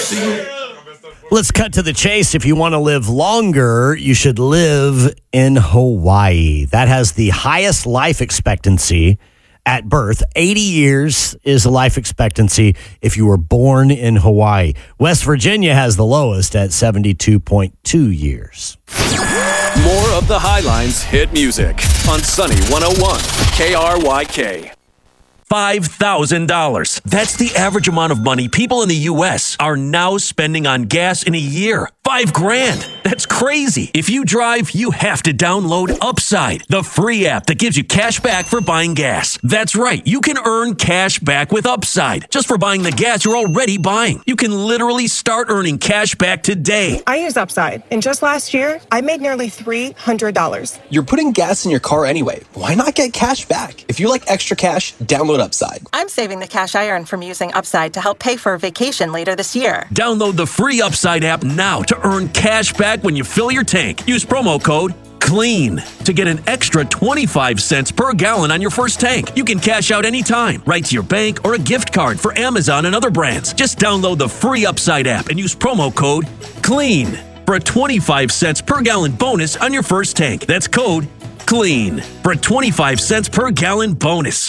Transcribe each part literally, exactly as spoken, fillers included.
Let's cut to the chase. If you want to live longer, you should live in Hawaii. That has the highest life expectancy at birth. eighty years is the life expectancy if you were born in Hawaii. West Virginia has the lowest at seventy-two point two years. More of the Highlines hit music on Sunny one oh one K R Y K. five thousand dollars. That's the average amount of money people in the U S are now spending on gas in a year. Five grand. That's crazy. If you drive, you have to download Upside, the free app that gives you cash back for buying gas. That's right. You can earn cash back with Upside just for buying the gas you're already buying. You can literally start earning cash back today. I use Upside, and just last year, I made nearly three hundred dollars. You're putting gas in your car anyway. Why not get cash back? If you like extra cash, download Upside. I'm saving the cash I earn from using Upside to help pay for a vacation later this year. Download the free Upside app now to earn cash back when you fill your tank. Use promo code CLEAN to get an extra twenty-five cents per gallon on your first tank. You can cash out anytime, right to your bank or a gift card for Amazon and other brands. Just download the free Upside app and use promo code CLEAN for a twenty-five cents per gallon bonus on your first tank. That's code CLEAN for a twenty-five cents per gallon bonus.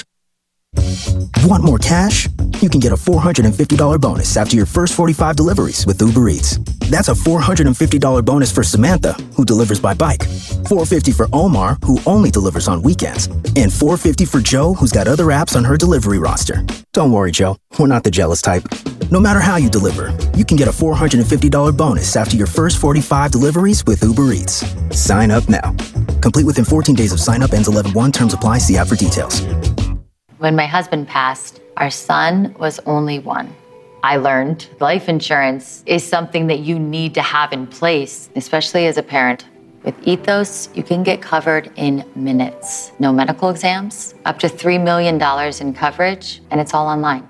Want more cash? You can get a four hundred fifty dollars bonus after your first forty-five deliveries with Uber Eats. That's a four hundred fifty dollars bonus for Samantha, who delivers by bike, four hundred fifty dollars for Omar, who only delivers on weekends, and four hundred fifty dollars for Joe, who's got other apps on her delivery roster. Don't worry, Joe. We're not the jealous type. No matter how you deliver, you can get a four hundred fifty dollars bonus after your first forty-five deliveries with Uber Eats. Sign up now. Complete within fourteen days of sign up. Ends eleven one. Terms apply. See app for details. When my husband passed, our son was only one. I learned life insurance is something that you need to have in place, especially as a parent. With Ethos, you can get covered in minutes. No medical exams, up to three million dollars in coverage, and it's all online.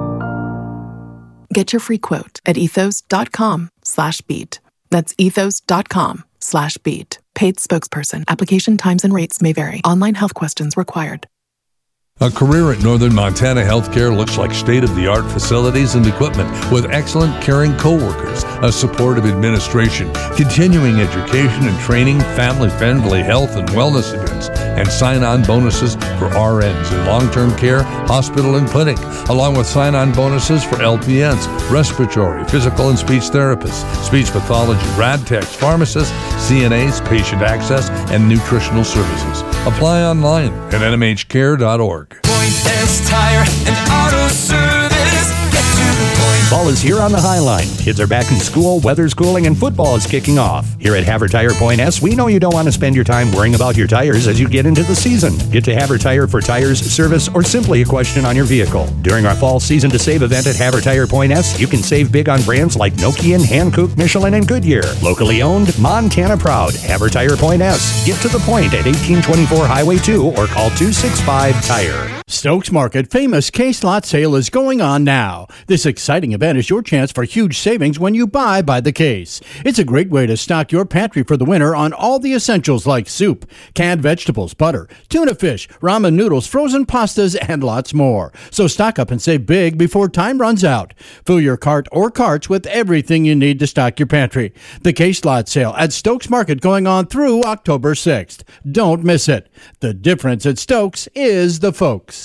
Get your free quote at ethos.com slash beat. That's ethos.com slash beat. Paid spokesperson. Application times and rates may vary. Online health questions required. A career at Northern Montana Healthcare looks like state-of-the-art facilities and equipment with excellent caring coworkers, a supportive administration, continuing education and training, family-friendly health and wellness events, and sign-on bonuses for R Ns in long-term care, hospital, and clinic, along with sign-on bonuses for L P Ns, respiratory, physical, and speech therapists, speech pathology, rad techs, pharmacists, C N As, patient access, and nutritional services. Apply online at N M H care dot org. Point S Tire and Auto Service. Get to the point. Fall is here on the Highline. Kids are back in school, weather's cooling, and football is kicking off. Here at Haver Tire Point S, we know you don't want to spend your time worrying about your tires as you get into the season. Get to Haver Tire for tires, service, or simply a question on your vehicle. During our fall season to save event at Haver Tire Point S, you can save big on brands like Nokian, Hankook, Michelin, and Goodyear. Locally owned, Montana proud. Haver Tire Point S. Get to the point at eighteen twenty-four Highway two or call two six five tire. Stokes Market famous Case-Lot sale is going on now. This exciting event is your chance for huge savings when you buy by the case. It's a great way to stock your pantry for the winter on all the essentials like soup, canned vegetables, butter, tuna fish, ramen noodles, frozen pastas, and lots more. So stock up and save big before time runs out. Fill your cart or carts with everything you need to stock your pantry. The Case-Lot sale at Stokes Market going on through October sixth. Don't miss it. The difference at Stokes is the folks.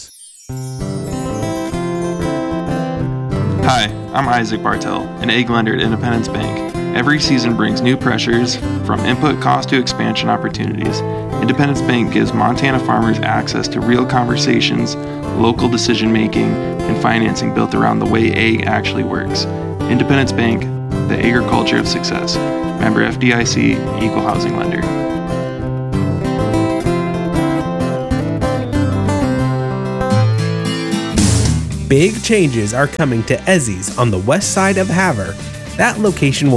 Hi, I'm Isaac Bartell, an egg lender at Independence Bank. Every season brings new pressures, from input cost to expansion opportunities. Independence Bank gives Montana farmers access to real conversations, local decision making, and financing built around the way egg actually works. Independence Bank, the agriculture of success. Member F D I C, Equal Housing Lender. Big changes are coming to Ezzy's on the west side of Havre. That location will